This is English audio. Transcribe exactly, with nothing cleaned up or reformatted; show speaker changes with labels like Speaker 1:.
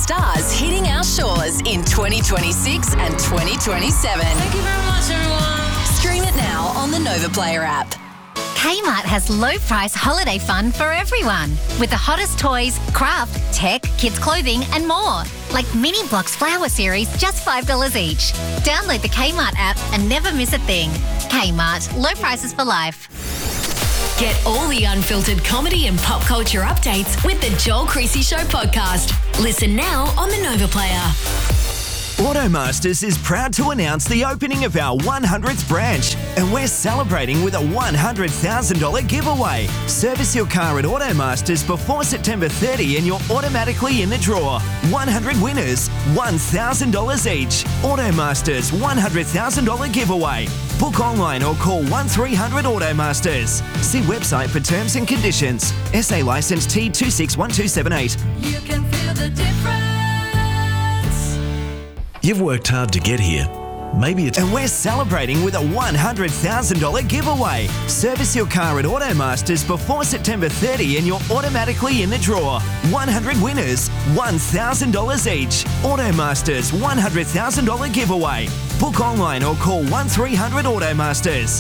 Speaker 1: stars hitting our shores in twenty twenty-six and twenty twenty-seven.
Speaker 2: Thank you very much, everyone.
Speaker 1: Stream it now on the Nova Player app.
Speaker 3: Kmart has low-price holiday fun for everyone. With the hottest toys, craft, tech, kids' clothing and more. Like Mini Blocks Flower Series, just five dollars each. Download the Kmart app and never miss a thing. Kmart, low prices for life.
Speaker 4: Get all the unfiltered comedy and pop culture updates with the Joel Creasy Show podcast. Listen now on the Nova Player.
Speaker 5: Automasters is proud to announce the opening of our one hundredth branch, and we're celebrating with a one hundred thousand dollars giveaway. Service your car at Automasters before September thirtieth and you're automatically in the draw. one hundred winners, one thousand dollars each. Automasters one hundred thousand dollars giveaway. Book online or call one three hundred Automasters. See website for terms and conditions. S A licence T two six one two seven eight.
Speaker 2: You can feel the difference.
Speaker 6: You've worked hard to get here. Maybe it's...
Speaker 5: And we're celebrating with a one hundred thousand dollars giveaway. Service your car at Automasters before September thirtieth and you're automatically in the draw. one hundred winners, one thousand dollars each. Automasters one hundred thousand dollars giveaway. Book online or call one three hundred Automasters.